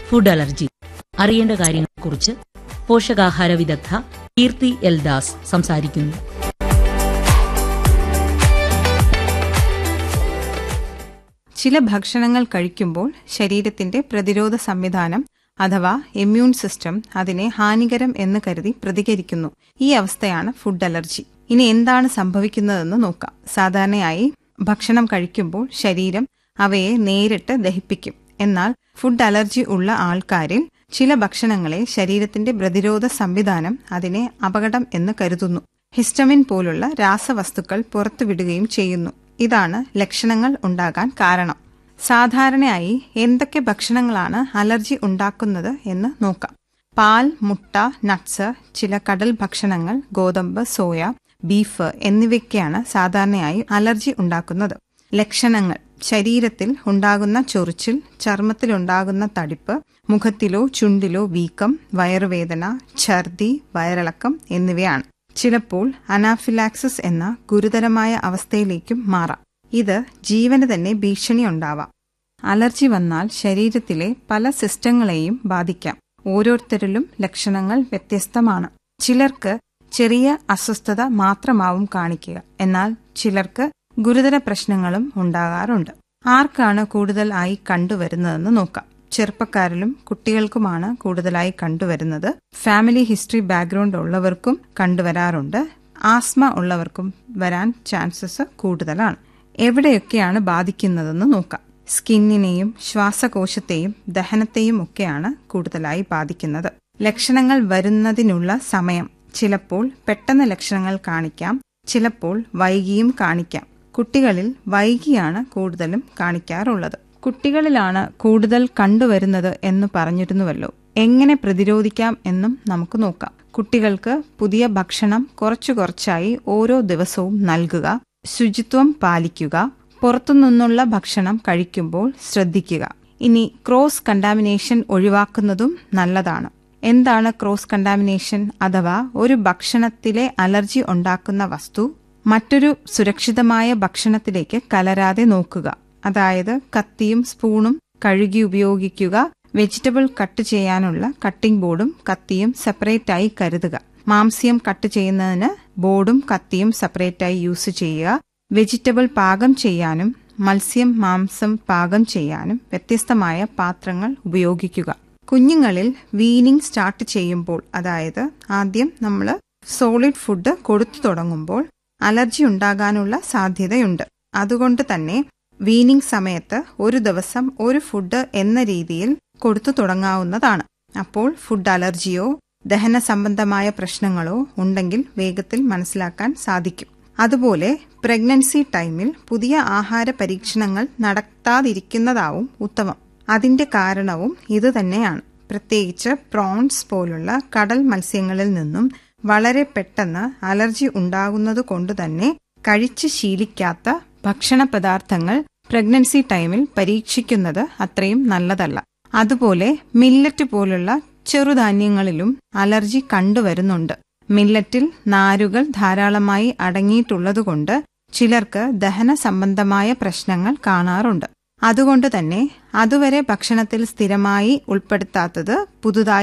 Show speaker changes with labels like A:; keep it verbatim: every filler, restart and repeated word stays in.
A: Food allergy. അറിയേണ്ട കാര്യങ്ങളെക്കുറിച്ച് പോഷകാഹാര വിദഗ്ധ കീർത്തി എൽ ദാസ് സംസാരിക്കുന്നു.
B: ചില ഭക്ഷണങ്ങൾ കഴിക്കുമ്പോൾ ശരീരത്തിന്റെ പ്രതിരോധ സംവിധാനം അഥവാ ഇമ്മ്യൂൺ സിസ്റ്റം അതിനെ ഹാനികരം എന്ന് കരുതി പ്രതികരിക്കുന്നു. ഈ അവസ്ഥയാണ് ഫുഡ് അലർജി. ഇനി എന്താണ് സംഭവിക്കുന്നതെന്ന് നോക്കാം. സാധാരണയായി ഭക്ഷണം കഴിക്കുമ്പോൾ ശരീരം അവയെ നേരിട്ട് ദഹിപ്പിക്കും. എന്നാൽ ഫുഡ് അലർജി ഉള്ള ആൾക്കാരിൽ ചില ഭക്ഷണങ്ങളെ ശരീരത്തിന്റെ പ്രതിരോധ സംവിധാനം അതിനെ അപകടം എന്ന് കരുതുന്നു. ഹിസ്റ്റമിൻ പോലുള്ള രാസവസ്തുക്കൾ പുറത്തുവിടുകയും ചെയ്യുന്നു. ഇതാണ് ലക്ഷണങ്ങൾ ഉണ്ടാകാൻ കാരണം. സാധാരണയായി എന്തൊക്കെ ഭക്ഷണങ്ങളാണ് അലർജി ഉണ്ടാക്കുന്നത് എന്ന് നോക്കാം. പാൽ, മുട്ട, നട്ട്സ്, ചില കടൽ ഭക്ഷണങ്ങൾ, ഗോതമ്പ്, സോയ, ബീഫ് എന്നിവയ്ക്കാണ് സാധാരണയായി അലർജി ഉണ്ടാക്കുന്നത്. ലക്ഷണങ്ങൾ: ശരീരത്തിൽ ഉണ്ടാകുന്ന ചൊറിച്ചിൽ, ചർമ്മത്തിലുണ്ടാകുന്ന തടിപ്പ്, മുഖത്തിലോ ചുണ്ടിലോ വീക്കം, വയറുവേദന, ഛർദി, വയറിളക്കം എന്നിവയാണ്. ചിലപ്പോൾ അനാഫിലാക്സിസ് എന്ന ഗുരുതരമായ അവസ്ഥയിലേക്കും മാറാം. ഇത് ജീവന് തന്നെ ഭീഷണിയുണ്ടാവാം. അലർജി വന്നാൽ ശരീരത്തിലെ പല സിസ്റ്റങ്ങളെയും ബാധിക്കാം. ഓരോരുത്തരിലും ലക്ഷണങ്ങൾ വ്യത്യസ്തമാണ്. ചിലർക്ക് ചെറിയ അസ്വസ്ഥത മാത്രമാവും കാണിക്കുക, എന്നാൽ ചിലർക്ക് ഗുരുതര പ്രശ്നങ്ങളും ഉണ്ടാകാറുണ്ട്. ആർക്കാണ് കൂടുതൽ ആയി കണ്ടുവരുന്നതെന്ന് നോക്കാം. ചെറുപ്പക്കാരിലും കുട്ടികൾക്കുമാണ് കൂടുതലായി കണ്ടുവരുന്നത്. ഫാമിലി ഹിസ്റ്ററി ബാക്ക്ഗ്രൗണ്ട് ഉള്ളവർക്കും കണ്ടുവരാറുണ്ട്. ആസ്മ ഉള്ളവർക്കും വരാൻ ചാൻസസ് കൂടുതലാണ്. എവിടെയൊക്കെയാണ് ബാധിക്കുന്നതെന്ന് നോക്കാം. സ്കിന്നിനെയും ശ്വാസകോശത്തെയും ദഹനത്തെയും ഒക്കെയാണ് കൂടുതലായി ബാധിക്കുന്നത്. ലക്ഷണങ്ങൾ വരുന്നതിനുള്ള സമയം: ചിലപ്പോൾ പെട്ടെന്ന് ലക്ഷണങ്ങൾ കാണിക്കാം, ചിലപ്പോൾ വൈകിയും കാണിക്കാം. കുട്ടികളിൽ വൈകിയാണ് കൂടുതലും കാണിക്കാറുള്ളത്. കുട്ടികളിലാണ് കൂടുതൽ കണ്ടുവരുന്നത് എന്ന് പറഞ്ഞിരുന്നുവല്ലോ. എങ്ങനെ പ്രതിരോധിക്കാം എന്നും നമുക്ക് നോക്കാം. കുട്ടികൾക്ക് പുതിയ ഭക്ഷണം കുറച്ചു കുറച്ചായി ഓരോ ദിവസവും നൽകുക, ശുചിത്വം പാലിക്കുക, പുറത്തുനിന്നുള്ള ഭക്ഷണം കഴിക്കുമ്പോൾ ശ്രദ്ധിക്കുക. ഇനി ക്രോസ് കണ്ടാമിനേഷൻ ഒഴിവാക്കുന്നതും നല്ലതാണ്. എന്താണ് ക്രോസ് കണ്ടാമിനേഷൻ? അഥവാ ഒരു ഭക്ഷണത്തിലെ അലർജി ഉണ്ടാക്കുന്ന വസ്തു മറ്റൊരു സുരക്ഷിതമായ ഭക്ഷണത്തിലേക്ക് കലരാതെ നോക്കുക. അതായത് കത്തിയും സ്പൂണും കഴുകി ഉപയോഗിക്കുക. വെജിറ്റബിൾ കട്ട് ചെയ്യാനുള്ള കട്ടിംഗ് ബോർഡും കത്തിയും സെപ്പറേറ്റായി കരുതുക. മാംസ്യം കട്ട് ചെയ്യുന്നതിന് ബോർഡും കത്തിയും സെപ്പറേറ്റായി യൂസ് ചെയ്യുക. വെജിറ്റബിൾ പാകം ചെയ്യാനും മത്സ്യം, മാംസം പാകം ചെയ്യാനും വ്യത്യസ്തമായ പാത്രങ്ങൾ ഉപയോഗിക്കുക. കുഞ്ഞുങ്ങളിൽ വീനിങ് സ്റ്റാർട്ട് ചെയ്യുമ്പോൾ, അതായത് ആദ്യം നമ്മൾ സോളിഡ് ഫുഡ് കൊടുത്തു തുടങ്ങുമ്പോൾ അലർജി ഉണ്ടാകാനുള്ള സാധ്യതയുണ്ട്. അതുകൊണ്ട് തന്നെ വീനിങ് സമയത്ത് ഒരു ദിവസം ഒരു ഫുഡ് എന്ന രീതിയിൽ കൊടുത്തു തുടങ്ങാവുന്നതാണ്. അപ്പോൾ ഫുഡ് അലർജിയോ ദഹന സംബന്ധമായ പ്രശ്നങ്ങളോ ഉണ്ടെങ്കിൽ വേഗത്തിൽ മനസ്സിലാക്കാൻ സാധിക്കും. അതുപോലെ പ്രഗ്നൻസി ടൈമിൽ പുതിയ ആഹാര പരീക്ഷണങ്ങൾ നടത്താതിരിക്കുന്നതാവും ഉത്തമം. അതിന്റെ കാരണവും ഇതുതന്നെയാണ്. പ്രത്യേകിച്ച് പ്രോൺസ് പോലുള്ള കടൽ മത്സ്യങ്ങളിൽ നിന്നും വളരെ പെട്ടെന്ന് അലർജി ഉണ്ടാകുന്നത് കൊണ്ടുതന്നെ കഴിച്ച് ശീലിക്കാത്ത ഭക്ഷണ പദാർത്ഥങ്ങൾ പ്രഗ്നൻസി ടൈമിൽ പരീക്ഷിക്കുന്നത് അത്രയും നല്ലതല്ല. അതുപോലെ മില്ലറ്റ് പോലുള്ള ചെറുധാന്യങ്ങളിലും അലർജി കണ്ടുവരുന്നുണ്ട്. മില്ലറ്റിൽ നാരുകൾ ധാരാളമായി അടങ്ങിയിട്ടുള്ളതുകൊണ്ട് ചിലർക്ക് ദഹന സംബന്ധമായ പ്രശ്നങ്ങൾ കാണാറുണ്ട്. അതുകൊണ്ട് തന്നെ അതുവരെ ഭക്ഷണത്തിൽ സ്ഥിരമായി ഉൾപ്പെടുത്താത്തത് പുതുതായി